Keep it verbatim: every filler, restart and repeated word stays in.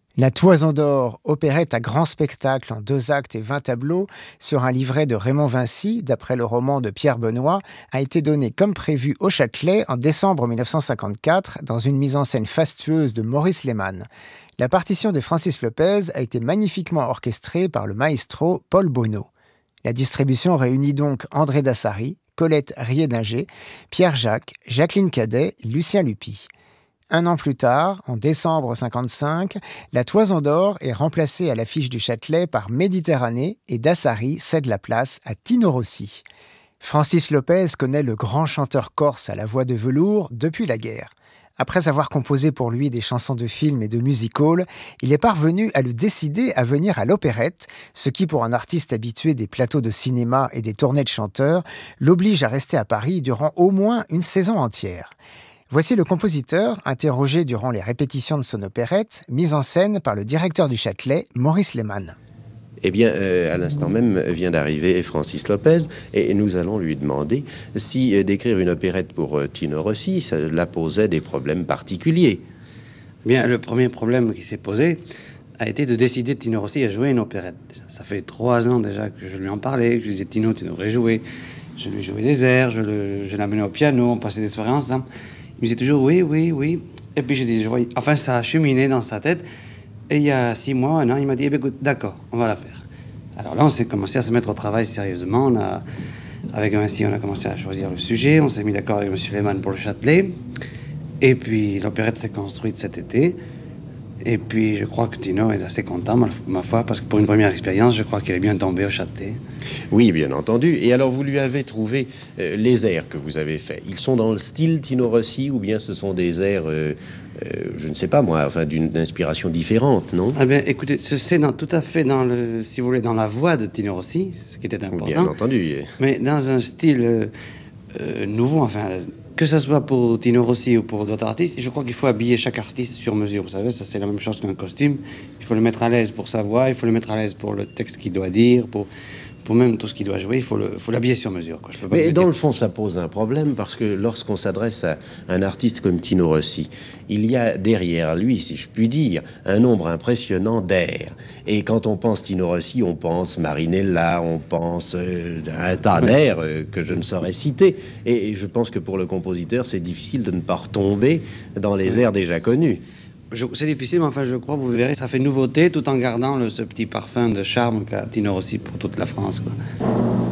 La Toison d'Or, opérette à grand spectacle en deux actes et vingt tableaux, sur un livret de Raymond Vincy, d'après le roman de Pierre Benoît, a été donnée comme prévu au Châtelet en décembre mille neuf cent cinquante-quatre, dans une mise en scène fastueuse de Maurice Lehmann. La partition de Francis Lopez a été magnifiquement orchestrée par le maestro Paul Bonneau. La distribution réunit donc André Dassary, Colette Riedinger, Pierre Jacques, Jacqueline Cadet, Lucien Lupy. Un an plus tard, en décembre cinquante-cinq, la Toison d'Or est remplacée à l'affiche du Châtelet par Méditerranée et Dassary cède la place à Tino Rossi. Francis Lopez connaît le grand chanteur corse à la voix de velours depuis la guerre. Après avoir composé pour lui des chansons de films et de music-hall, il est parvenu à le décider à venir à l'opérette, ce qui, pour un artiste habitué des plateaux de cinéma et des tournées de chanteurs, l'oblige à rester à Paris durant au moins une saison entière. Voici le compositeur, interrogé durant les répétitions de son opérette, mise en scène par le directeur du Châtelet, Maurice Lehmann. Eh bien, euh, à l'instant même vient d'arriver Francis Lopez et nous allons lui demander si euh, d'écrire une opérette pour euh, Tino Rossi, cela posait des problèmes particuliers. Bien, le premier problème qui s'est posé a été de décider de Tino Rossi à jouer une opérette. Ça fait trois ans déjà que je lui en parlais, que je lui disais Tino, tu devrais jouer. Je lui jouais des airs, je, le, je l'amenais au piano, on passait des soirées ensemble. Il me disait toujours oui, oui, oui. Et puis je dis, je voyais... enfin ça a cheminé dans sa tête. Et il y a six mois, un an, il m'a dit, eh bien, écoute, d'accord, on va la faire. Alors là, on s'est commencé à se mettre au travail sérieusement. On a, avec Vinci, on a commencé à choisir le sujet. On s'est mis d'accord avec M. Lehmann pour le Châtelet. Et puis l'opérette s'est construite cet été. Et puis je crois que Tino est assez content, ma, ma foi, parce que pour une première expérience, je crois qu'il est bien tombé au Châtelet. Oui, bien entendu. Et alors, vous lui avez trouvé euh, les airs que vous avez faits. Ils sont dans le style Tino Rossi ou bien ce sont des airs, euh, euh, je ne sais pas moi, enfin d'une inspiration différente, non? Ah bien, écoutez, c'est dans, tout à fait dans le, si vous voulez, dans la voix de Tino Rossi, ce qui était important. Bien entendu. Mais dans un style euh, euh, nouveau, enfin, que ce soit pour Tino Rossi ou pour d'autres artistes, je crois qu'il faut habiller chaque artiste sur mesure. Vous savez, ça c'est la même chose qu'un costume. Il faut le mettre à l'aise pour sa voix, il faut le mettre à l'aise pour le texte qu'il doit dire, pour... pour même tout ce qu'il doit jouer, il faut, le, faut l'habiller sur mesure. Quoi. Je peux pas Mais dans dire. le fond, ça pose un problème parce que lorsqu'on s'adresse à un artiste comme Tino Rossi, il y a derrière lui, si je puis dire, un nombre impressionnant d'airs. Et quand on pense Tino Rossi, on pense Marinella, on pense euh, à un tas d'airs euh, que je ne saurais citer. Et je pense que pour le compositeur, c'est difficile de ne pas retomber dans les airs déjà connus. Je, c'est difficile, mais enfin, je crois, vous verrez, ça fait nouveauté tout en gardant le, ce petit parfum de charme qu'a Tino Rossi pour toute la France. Quoi.